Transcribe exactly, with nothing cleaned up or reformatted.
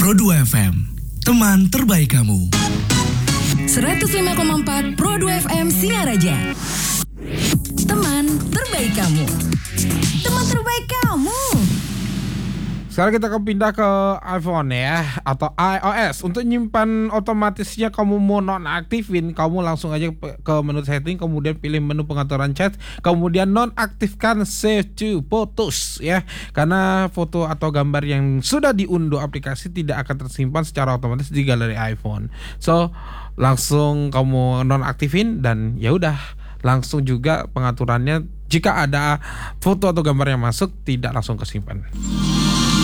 Pro dua F M, teman terbaik kamu. seratus lima koma empat Pro dua F M Singaraja. Teman terbaik kamu. Teman terbaik kamu. Sekarang kita akan pindah ke iPhone ya, atau iOS. Untuk nyimpan otomatisnya kamu mau nonaktifin, kamu langsung aja ke menu setting, kemudian pilih menu pengaturan chat, kemudian nonaktifkan save to photos ya. Karena foto atau gambar yang sudah diunduh aplikasi tidak akan tersimpan secara otomatis di galeri iPhone. So, langsung kamu nonaktifin dan ya udah, langsung juga pengaturannya jika ada foto atau gambar yang masuk tidak langsung kesimpan.